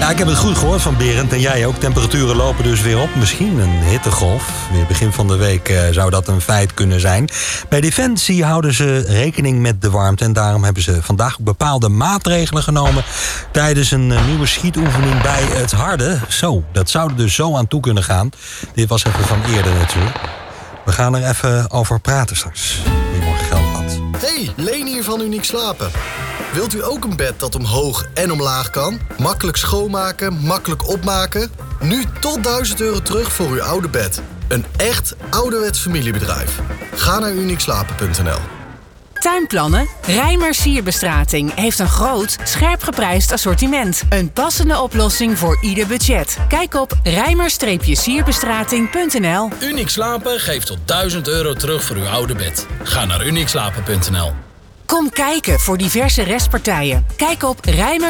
Ja, ik heb het goed gehoord van Berend en jij ook. Temperaturen lopen dus weer op. Misschien een hittegolf. Weer begin van de week zou dat een feit kunnen zijn. Bij Defensie houden ze rekening met de warmte. En daarom hebben ze vandaag ook bepaalde maatregelen genomen tijdens een nieuwe schietoefening bij het Harde. Zo, dat zou er dus zo aan toe kunnen gaan. Dit was even van eerder natuurlijk. We gaan er even over praten straks. Goedemorgen Gelderland. Hey, Leen hier van Uniek Slapen. Wilt u ook een bed dat omhoog en omlaag kan? Makkelijk schoonmaken, makkelijk opmaken? Nu tot €1000 terug voor uw oude bed. Een echt ouderwets familiebedrijf. Ga naar uniekslapen.nl. Tuinplannen? Rijmer Sierbestrating heeft een groot, scherp geprijsd assortiment. Een passende oplossing voor ieder budget. Kijk op rijmer-sierbestrating.nl. Uniek Slapen geeft tot €1000 terug voor uw oude bed. Ga naar uniekslapen.nl. Kom kijken voor diverse restpartijen. Kijk op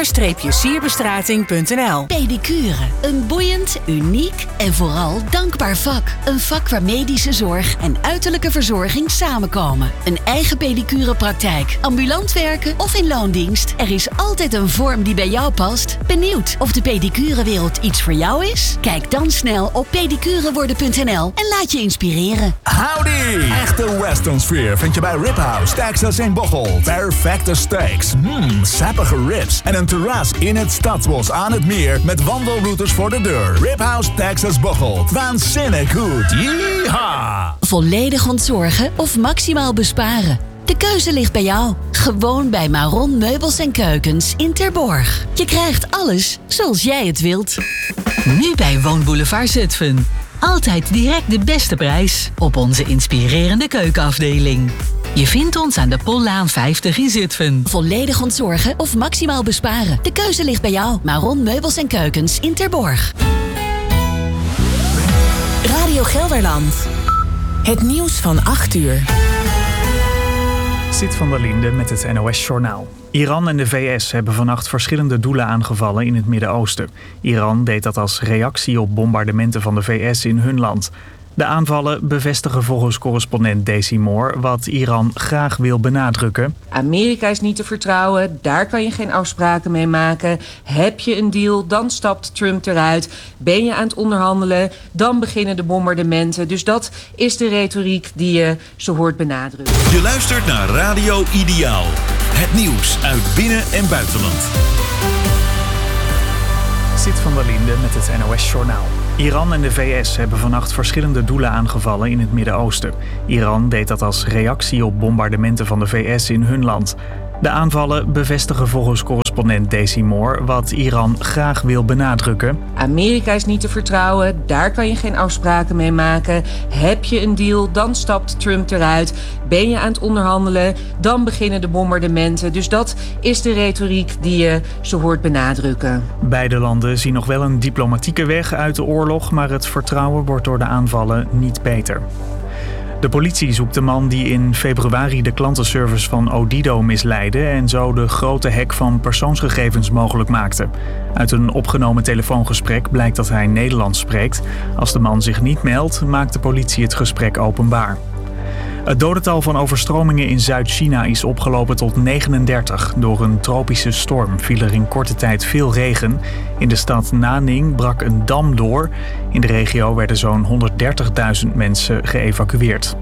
rijmer-sierbestrating.nl. Pedicure. Een boeiend, uniek en vooral dankbaar vak. Een vak waar medische zorg en uiterlijke verzorging samenkomen. Een eigen pedicurepraktijk, ambulant werken of in loondienst. Er is altijd een vorm die bij jou past. Benieuwd of de pedicurewereld iets voor jou is? Kijk dan snel op pedicureworden.nl en laat je inspireren. Howdy! Echte western sfeer vind je bij Rib House, Texas in Bocholt. Perfecte steaks, sappige ribs en een terras in het Stadsbos aan het meer met wandelroutes voor de deur. Rib House, Texas Bocholt. Waanzinnig goed. Yeehaw! Volledig ontzorgen of maximaal besparen? De keuze ligt bij jou. Gewoon bij Maron Meubels en Keukens in Terborg. Je krijgt alles zoals jij het wilt. Nu bij Woonboulevard Zutphen. Altijd direct de beste prijs op onze inspirerende keukenafdeling. Je vindt ons aan de Pollaan 50 in Zutphen. Volledig ontzorgen of maximaal besparen? De keuze ligt bij jou. Maron Meubels en Keukens in Terborg. Radio Gelderland. Het nieuws van 8 uur. Sid van der Linde met het NOS-journaal. Iran en de VS hebben vannacht verschillende doelen aangevallen in het Midden-Oosten. Iran deed dat als reactie op bombardementen van de VS in hun land. De aanvallen bevestigen volgens correspondent Daisy Moore wat Iran graag wil benadrukken. Amerika is niet te vertrouwen, daar kan je geen afspraken mee maken. Heb je een deal, dan stapt Trump eruit. Ben je aan het onderhandelen, dan beginnen de bombardementen. Dus dat is de retoriek die je zo hoort benadrukken. Je luistert naar Radio Ideaal. Het nieuws uit binnen- en buitenland. Sid van der Linde met het NOS-journaal. Iran en de VS hebben vannacht verschillende doelen aangevallen in het Midden-Oosten. Iran deed dat als reactie op bombardementen van de VS in hun land. De aanvallen bevestigen volgens correspondent Daisy Moore wat Iran graag wil benadrukken. Amerika is niet te vertrouwen, daar kan je geen afspraken mee maken. Heb je een deal, dan stapt Trump eruit. Ben je aan het onderhandelen, dan beginnen de bombardementen. Dus dat is de retoriek die je zo hoort benadrukken. Beide landen zien nog wel een diplomatieke weg uit de oorlog, maar het vertrouwen wordt door de aanvallen niet beter. De politie zoekt de man die in februari de klantenservice van Odido misleidde en zo de grote hack van persoonsgegevens mogelijk maakte. Uit een opgenomen telefoongesprek blijkt dat hij Nederlands spreekt. Als de man zich niet meldt, maakt de politie het gesprek openbaar. Het dodental van overstromingen in Zuid-China is opgelopen tot 39. Door een tropische storm viel er in korte tijd veel regen. In de stad Nanning brak een dam door. In de regio werden zo'n 130.000 mensen geëvacueerd.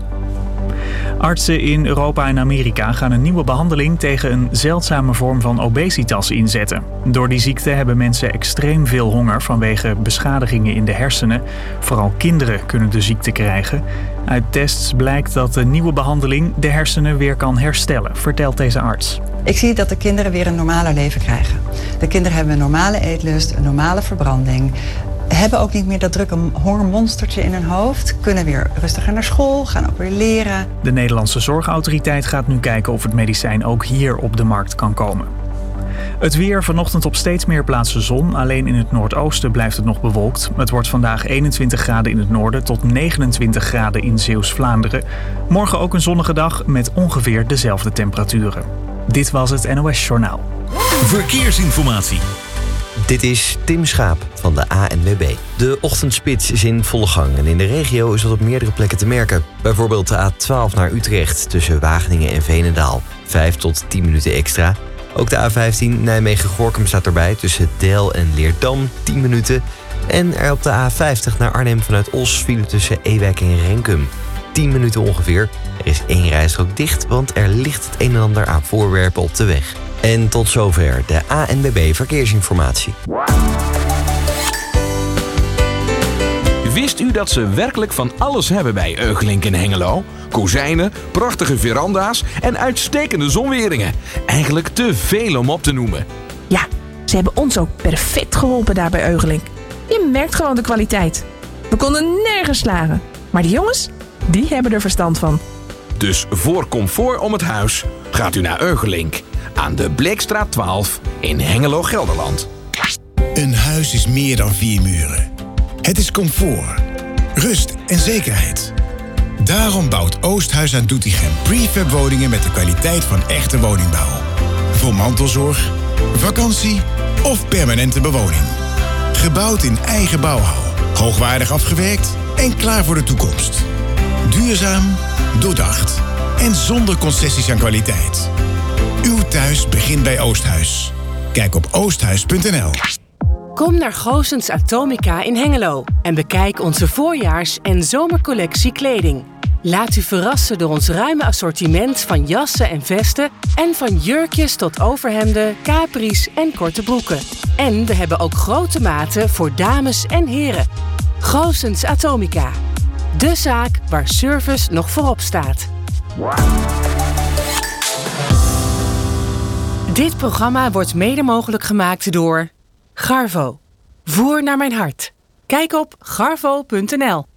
Artsen in Europa en Amerika gaan een nieuwe behandeling tegen een zeldzame vorm van obesitas inzetten. Door die ziekte hebben mensen extreem veel honger vanwege beschadigingen in de hersenen. Vooral kinderen kunnen de ziekte krijgen. Uit tests blijkt dat de nieuwe behandeling de hersenen weer kan herstellen, vertelt deze arts. Ik zie dat de kinderen weer een normaler leven krijgen. De kinderen hebben een normale eetlust, een normale verbranding. Hebben ook niet meer dat drukke hongermonstertje in hun hoofd. Kunnen weer rustiger naar school, gaan ook weer leren. De Nederlandse Zorgautoriteit gaat nu kijken of het medicijn ook hier op de markt kan komen. Het weer, vanochtend op steeds meer plaatsen zon. Alleen in het noordoosten blijft het nog bewolkt. Het wordt vandaag 21 graden in het noorden tot 29 graden in Zeeuws-Vlaanderen. Morgen ook een zonnige dag met ongeveer dezelfde temperaturen. Dit was het NOS Journaal. Verkeersinformatie. Dit is Tim Schaap van de ANWB. De ochtendspits is in volle gang en in de regio is dat op meerdere plekken te merken. Bijvoorbeeld de A12 naar Utrecht tussen Wageningen en Veenendaal. 5 tot 10 minuten extra. Ook de A15 Nijmegen-Gorinchem staat erbij tussen Del en Leerdam, 10 minuten. En er op de A50 naar Arnhem vanuit Os file tussen Ewijk en Renkum. 10 minuten ongeveer. Er is 1 rijstrook dicht, want er ligt het een en ander aan voorwerpen op de weg. En tot zover de ANWB Verkeersinformatie. Wist u dat ze werkelijk van alles hebben bij Eugelink in Hengelo? Kozijnen, prachtige veranda's en uitstekende zonweringen. Eigenlijk te veel om op te noemen. Ja, ze hebben ons ook perfect geholpen daar bij Eugelink. Je merkt gewoon de kwaliteit. We konden nergens slagen. Maar die jongens, die hebben er verstand van. Dus voor comfort om het huis gaat u naar Eugelink. Aan de Bleekstraat 12 in Hengelo-Gelderland. Een huis is meer dan 4 muren. Het is comfort, rust en zekerheid. Daarom bouwt Oosthuis aan Doetinchem prefab woningen met de kwaliteit van echte woningbouw. Voor mantelzorg, vakantie of permanente bewoning. Gebouwd in eigen bouwhal, hoogwaardig afgewerkt en klaar voor de toekomst. Duurzaam, doordacht en zonder concessies aan kwaliteit. Uw thuis begint bij Oosthuis. Kijk op oosthuis.nl. Kom naar Goossens Atomica in Hengelo en bekijk onze voorjaars- en zomercollectie kleding. Laat u verrassen door ons ruime assortiment van jassen en vesten en van jurkjes tot overhemden, capris en korte broeken. En we hebben ook grote maten voor dames en heren. Goossens Atomica. De zaak waar service nog voorop staat. Dit programma wordt mede mogelijk gemaakt door Garvo. Voer naar mijn hart. Kijk op garvo.nl.